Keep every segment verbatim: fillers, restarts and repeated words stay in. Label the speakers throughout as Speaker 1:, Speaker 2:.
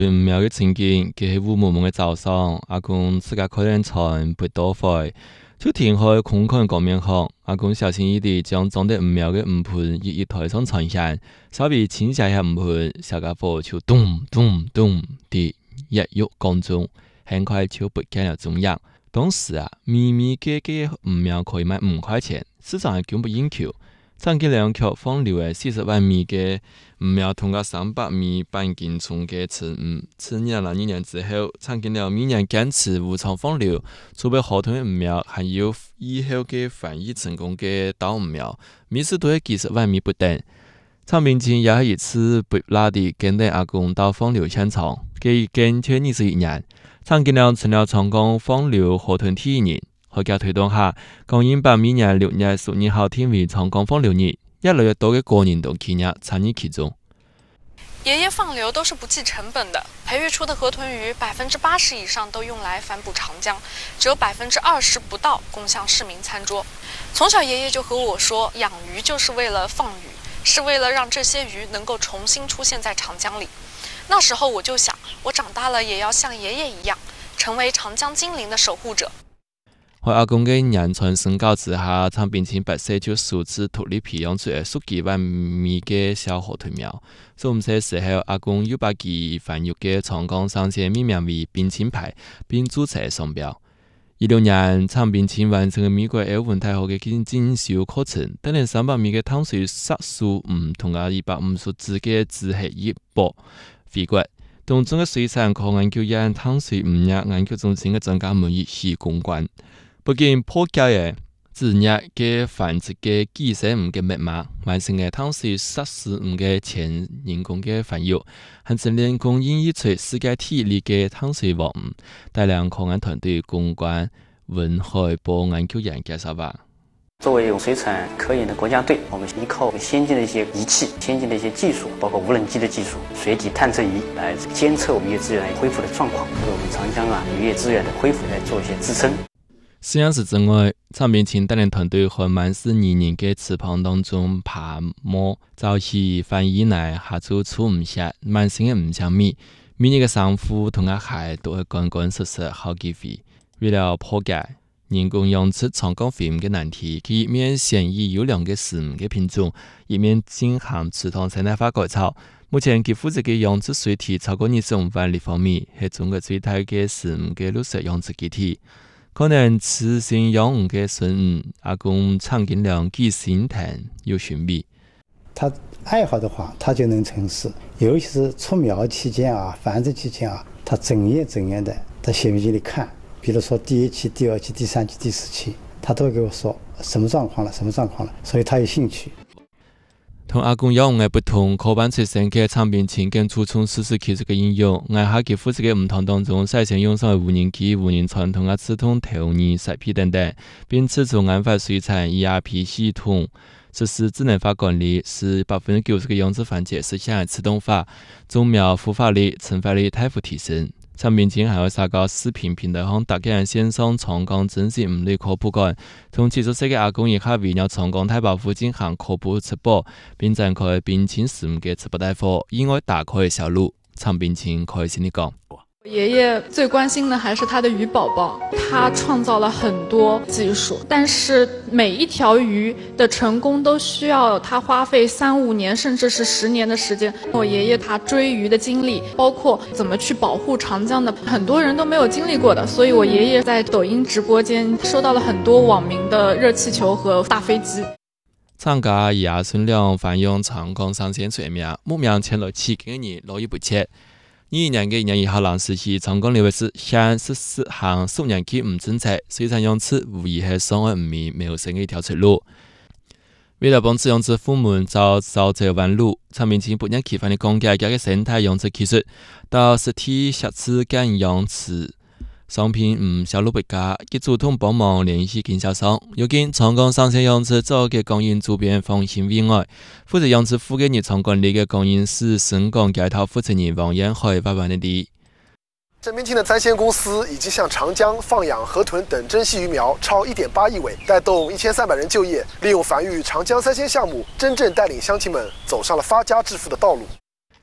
Speaker 1: 疫苗嘅情景，佢係烏蒙蒙嘅早上，阿公自家開冷餐不多費，就停開空曠嘅面殼，阿公小心翼翼地將裝得疫苗嘅五盤一一抬上床前，稍微傾下下五盤，小家伙就咚咚咚地一喐降中，很快就不見了蹤影。當時啊，咪咪嘅嘅疫苗可以賣五塊錢，市場係供不應求。長期兩曲放流嘅四十萬米嘅疫苗，通過三百米半徑從嘅次五，次年啦一年之後，長期兩每年堅持無償放流，儲備河豚疫苗，還有以後嘅翻譯成功嘅島疫苗，每次都係幾十萬米不等。長病前也係一次不拉地跟着阿公到放流現場，佢跟卻二十一年，長期兩成了成功放流河豚第一年。學家推動下，供應把每年六月十二號定為成功放流日，越來越多嘅個人都企業參與其中。
Speaker 2: 爺爺放流都是不計成本的，培育出的河豚魚百分之八十以上都用來反哺長江，只有百分之二十不到供向市民餐桌。從小爺爺就和我說，養魚就是為了放魚，是為了讓這些魚能夠重新出現在長江裡。那時候我就想，我長大了也要像爺爺一樣，成為長江精靈的守護者。
Speaker 1: 喺阿公嘅言傳身教之下，長病前八歲就首次獨立培養出嘅十幾萬米嘅小河豚苗。十五歲時候，阿公又把其繁育嘅長江上線命名為病青牌，並註冊商標。一六年，長病前完成美國奧運大學嘅進修課程，等年三百米嘅淡水殺數五同埋一百五十隻嘅自黑一波飛過。當中嘅水產科研究院淡水五日研究中心嘅專家們熱氣公關。不僅破解嘅自熱嘅繁殖嘅寄生物嘅密碼，完成嘅淡水殺死物嘅前人工嘅繁育，還成人工演繹出世界第一例嘅淡水活物。大量科研團隊公關文海博研究員介紹吧。
Speaker 3: 作為用水產科研的國家隊，我們依靠先進的一些儀器、先進的一些技術，包括無人機的技術、水底探測儀來監測我們漁業資源恢復的狀況，為我們長江啊漁業資源的恢復來做一些支撐。
Speaker 1: 實驗室之外，長病前帶領團隊喺滿是泥濘嘅池塘當中爬摸，早起翻譯內下晝初五下，滿身嘅五千米，每年嘅上湖同阿海都係乾乾濕濕好幾回。為了破解人工養殖長江飛魚嘅難題，佢一面選以優良嘅食物嘅品種，一面進行池塘生態化改造。目前佢負責嘅養殖水體超過二十五萬立方米，係中國最大嘅食物嘅綠色養殖基地。可能雌性養魚嘅孫魚，阿公長金良幾心疼又尋味。
Speaker 4: 他愛好的話，他就能從事，尤其是出苗期間啊、繁殖期間啊，他整夜整夜的在顯微鏡裏看，比如說第一期、第二期、第三期、第四期，他都會給我說什麼狀況了、什麼狀況了，所以他有興趣。
Speaker 1: 同阿公養魚嘅不同，科班出身嘅長病前跟初衷實施技術嘅應用，挨下佢負責嘅唔同當中，首先用上無人機、無人船同埋自動投擬設備等等，並自主研發水產 E R P 系統，實施智能化管理，使百分之九十嘅養殖環節實現自動化，種苗孵化率、成發率大幅提升。長病前還會撒個視頻平台向大家線上長江珍稀魚類科普館，從七十歲嘅阿公以下圍繞長江大保護進行科普直播，並展開病情事物嘅直播帶貨，意外打開小路。長病前開心地講。
Speaker 2: 爺爺最關心的還是他的魚寶寶，他創造了很多技術，但是每一條魚的成功都需要他花費三五年甚至是十年的時間。我爺爺他追魚的經歷，包括怎麼去保護長江的，很多人都沒有經歷過的，所以我爺爺在抖音直播間收到了很多網民的熱氣球和大飛機。
Speaker 1: 長家爺孫倆繁養長江上線水苗，目前前來七個人絡繹不絕。二一年嘅一年一號臨時起，長江流域市縣實施行十年期五政策，水產養殖無疑係上岸五米沒有新嘅一條出路。為了幫助養殖戶們找找這彎路，長病前不斷開發的講解嘅生態養殖技術，到實體設置間養殖商品唔銷路不佳，佢主動幫忙聯繫經銷商。如今長江上線養殖早嘅供應主編方興為外，負責養殖副嘅日常管理嘅供應師深港街頭負責人王彥海發表的啲。
Speaker 5: 長病前的在線公司已經向長江放養河豚等珍稀魚苗超一點八億尾，帶動一千三百人就業，利用繁育長江三鮮項目，真正帶領鄉親們走上了發家致富的道路。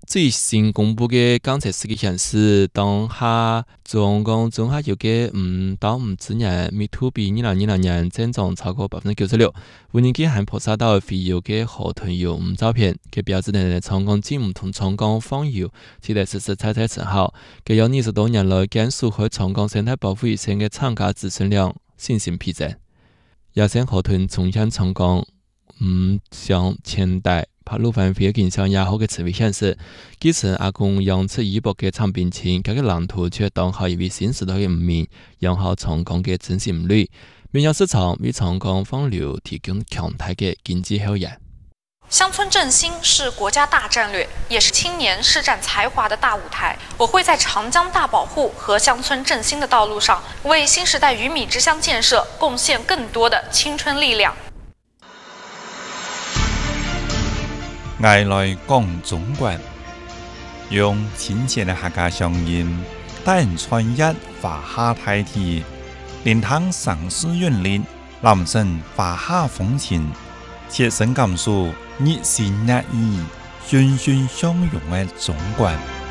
Speaker 1: 最新公布嘅监测数据显示，当下总共中下游嘅五到五至年密度比二零二零年增长超过百分之九十六。无人机含菩萨岛肥油嘅河豚油五照片，嘅标志呢长江进唔同长江放油，期待实施采采成效。嘅有二十多年来甘肃和长江生态保护线嘅厂家自存量信心披增。野生河豚冲向长江，唔像前代。拍路翻飞嘅景象也好嘅词汇显示，基层阿公养出一博嘅长边青，佢嘅蓝图却当好一位新时代嘅五面，养好长江嘅真心率，面向市场为长江放流提供强大嘅经济效益。
Speaker 6: 乡村振兴是国家大战略，也是青年施展才华的大舞台。我会在长江大保护和乡村振兴的道路上，为新时代鱼米之乡建设贡献更多的青春力量。
Speaker 7: 爱来讲中国，用亲切的客家乡音，带人穿越华夏大地，连汤上诗韵律，男生华夏风情，切身感受热情热意、欣欣相融的中国。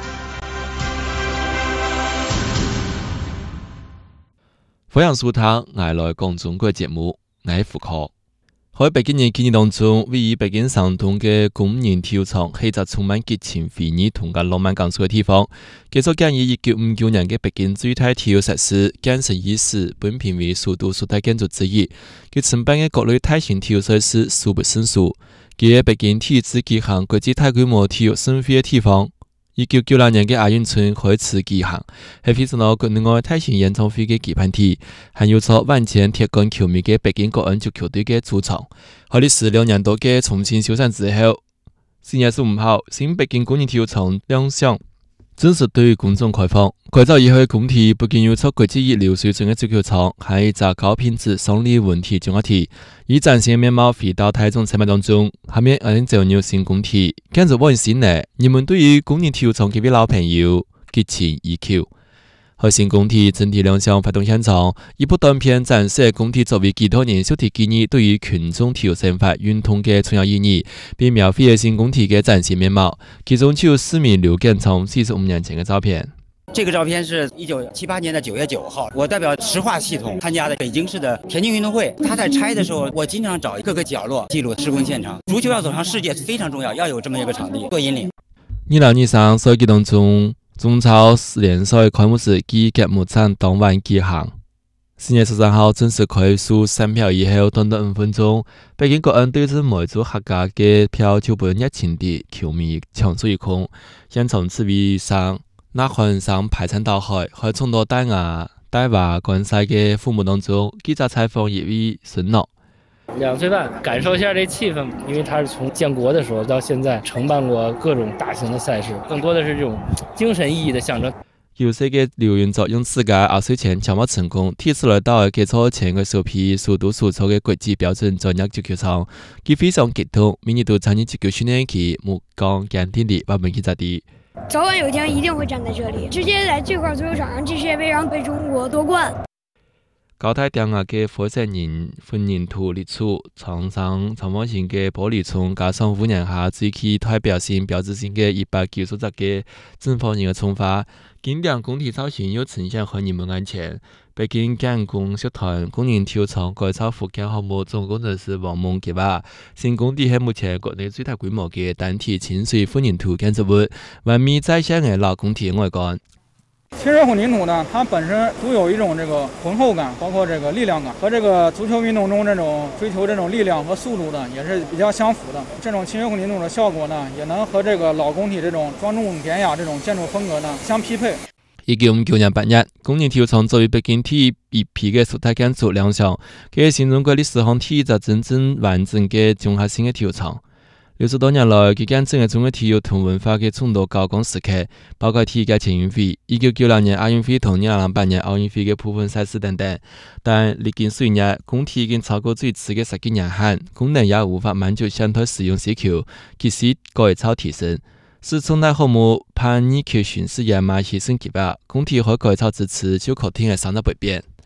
Speaker 1: 欢迎收听《爱来讲中国》节目，我是胡科。喺北京人记忆当中，位于北京上东嘅公园体育场係一個充滿激情、回憶同埋浪漫感受嘅地方。佢所建於一九五九年嘅北京最大體育設施，建成伊始，本評為首都十大建築之一。佢承辦嘅各類大型體育設施數不勝數。佢喺北京體育節舉行國際大規模體育盛會嘅地方。一九九六年嘅亞運村開始舉行，係非常多國內外大型演唱會嘅舉辦地，還有咗萬千鐵桿球迷嘅北京國安足球隊嘅主場。喺歷時兩年多嘅重新修缮之後，四月十五號，新北京公園體育場亮相，正式對公眾開放。改造以後嘅工體不僅有咗國際一流水準嘅足球場，還有一個高品質雙利文體綜合體，以嶄新嘅面貌回到大眾層面當中。下面我哋就有新工體，跟住溫馨呢，你們對於公園體育場嘅老朋友激情已久。喺新工體整體亮相發動現場，一部短片展示工體作為幾多年小體記憶對於群眾體育生活運動嘅重要意義，並描繪新工體嘅嶄新面貌。其中就有四名劉建聰四十五年前嘅照片。
Speaker 8: 这个照片是一九七八年的九月九号，我代表石化系统参加的北京市的田径运动会。他在拆的时候，我经常找各个角落记录施工现场。足球要走上世界非常重要，要有这么一个场地做引领。
Speaker 1: 二零二三賽季當中，中超聯賽開幕式暨揭幕戰當晚舉行。四月十三號正式開售售票以後，短短五分鐘，北京國安對住每組客家嘅票就被熱情的球迷搶售一空，現場刺激上。那環上排山倒海，喺眾多帶牙帶娃觀賽嘅父母當中，記者採訪一位孫老。
Speaker 9: 兩歲半，感受一下這氣氛，因為他是從建國的時候到現在承辦過各種大型的賽事，更多的是這種精神意義的象徵。
Speaker 1: 有些嘅劉元作用自家壓歲錢搶獲成功，提出來到嘅初前嘅首批首都首創嘅國際標準專業足球場，佢非常激動，明年度參與足球訓練期，目光堅定地把門記在地。
Speaker 10: 早晚有一天一定會站在這裡，直接在這塊足球場上繼續為讓北中國奪冠。
Speaker 1: 高台頂下嘅火石人混凝土立柱，床上長方形嘅玻璃窗，加上五年下最具代表性、標誌性嘅一百九十隻嘅正方形嘅窗花，經典工體造型又呈現喺你們眼前。北京建工集團公園體育場改造復建項目總工程師王夢傑話，新工體係目前國內最大規模嘅單體清水混凝土建築物，完美再現嘅老工體外觀。
Speaker 11: 清水混凝土呢，它本身都有一種這個渾厚感，包括這個力量感，和這個足球運動中這種追求這種力量和速度的也是比較相符的。這種清水混凝土的效果呢，也能和這個老工體這種莊重典雅這種建築風格呢相匹配。
Speaker 1: 一九五九年八月，公園體育場作為北京體育一批嘅首大建築亮相，佢係新中國歷史上第一個真正完整嘅綜合性嘅體育場。六十多年來，佢見證嘅中國體育同文化嘅眾多高光時刻，包括體育嘅全運會、一九九六年亞運會同二零零八年奧運會嘅部分賽事等等。但歷經歲月，工體已經超過最遲嘅十幾年限，功能也無法滿足現代使用需求，其實改造提升。是重大項目盼你求巡視野馬犧牲計劃，工體可改造之次就確定係上得不變。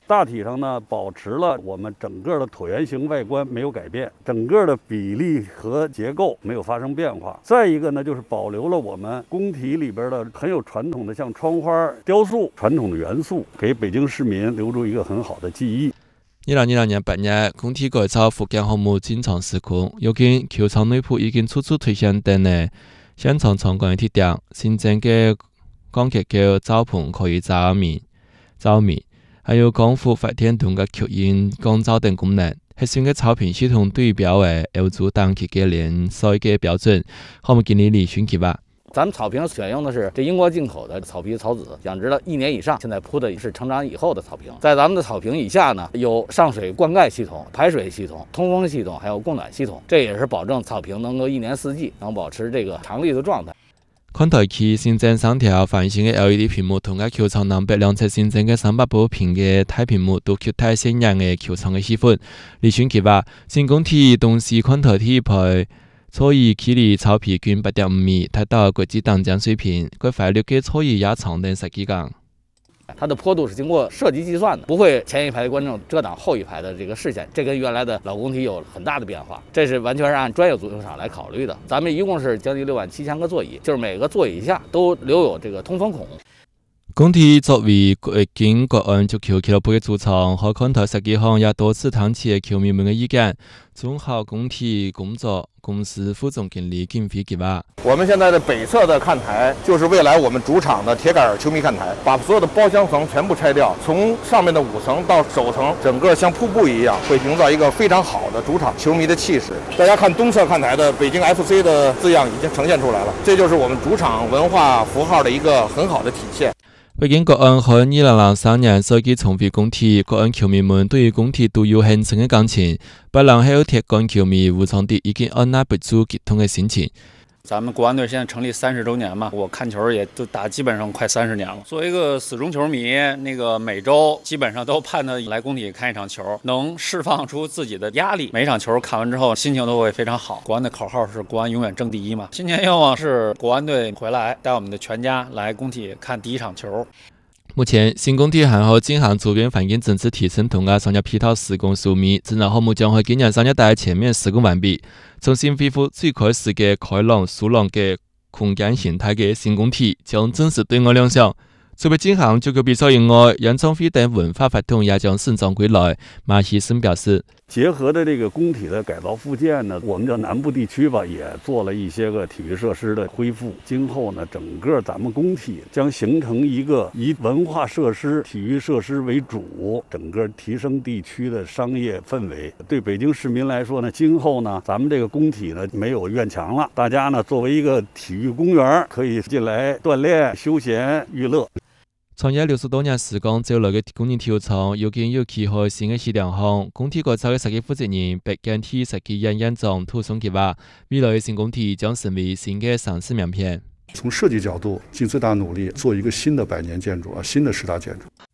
Speaker 12: 大体上呢，保持了我们整个的椭圆形外观没有改变，整个的比例和结构没有发生变化。再一个呢，就是保留了我们工体里边的很有传统的像窗花、雕塑传统的元素，给北京市民留住一个很好的记忆。
Speaker 1: 二零二二年八月，工体改造复建项目进场施工，如今球场内部已經初步推向等呢，現場參觀嘅鐵點，新增嘅鋼結構罩棚可以照明、照明。還有光伏發電筒嘅吸引降噪等功能，核心嘅草坪系統對標為歐洲等級嘅聯賽嘅標準。項目經理李迅傑話：
Speaker 13: 咱們草坪選用的是這英國進口的草皮草籽，養殖了一年以上，現在鋪的是成長以後的草坪。在咱們的草坪以下呢，有上水灌溉系統、排水系統、通風系統，還有供暖系統，這也是保證草坪能夠一年四季能保持這個常綠的狀態。
Speaker 1: 看台區新增三條泛型嘅 L E D 屏幕，同埋球場南北兩側新增嘅三百多平嘅大屏幕，都吸太顯眼嘅球場嘅氣氛。李迅傑話：新工體東西看台體育台座椅距離草皮均八點五米，達到國際頂尖水平。佢快樂嘅座椅也長等十幾公。
Speaker 13: 它的坡度是經過設計計算的，不會前一排的觀眾遮擋後一排的這個視線，這跟原來的老工體有很大的變化。這是完全是按專業足球場來考慮的。咱們一共是將近六萬七千個座椅，就是每個座椅下都留有這個通風孔。
Speaker 1: 工體作為北京國安足球俱樂部嘅主場，和看台設計項也多次聽取球迷們嘅意見。綜合工體工作公司副總經理金飛傑話：
Speaker 14: 我們現在的北側的看台就是未來我們主場的鐵桿球迷看台，把所有的包廂層全部拆掉，從上面的五層到首層，整個像瀑布一樣，會營造一個非常好的主場球迷的氣勢。大家看東側看台的北京 F C 的字樣已經呈現出來了，這就是我們主場文化符號的一個很好的體現。
Speaker 1: 北京國安喺二零零三年賽季重回工體，國安球迷們對於工體都有很深嘅感情。八零後鐵桿球迷吳昌迪已經按捺不住激動嘅心情。
Speaker 15: 咱們國安隊現在成立三十周年嘛，我看球也都打基本上快三十年了。作為一個死忠球迷，那個每周基本上都盼着來工體看一場球，能釋放出自己的壓力。每一場球看完之後，心情都會非常好。國安的口號是國安永遠爭第一嘛。新年願望是國安隊回來，帶我們的全家來工體看第一場球。
Speaker 1: 目前，新工體還可進行周邊環境整治提升同埋商業配套施工疏密，智能項目將喺今年三月底全面施工完畢，重新恢復最開始嘅開朗疏朗嘅空間形態嘅新工體將正式對外亮相。除了進行足球比賽以外，演唱會等文化活動也將盛裝歸來。馬希森表示，
Speaker 12: 結合的這個工體的改造復建呢，我們叫南部地區吧，也做了一些個體育設施的恢復。今後呢，整個咱們工體將形成一個以文化設施、體育設施為主，整個提升地區的商業氛圍。對北京市民來說呢，今後呢，咱們這個工體呢沒有院牆了，大家呢作為一個體育公園，可以進來鍛鍊、休閒、娛樂。
Speaker 1: 創業六十多年時光招來嘅工人體育場，如今又開開新嘅試驗項。工體改造嘅設計負責人北京體設計院院長涂松傑話：未來新工體將成為新嘅城市名片。
Speaker 16: 從設計角度盡最大努力做一個新的百年建築啊，新的十大建築。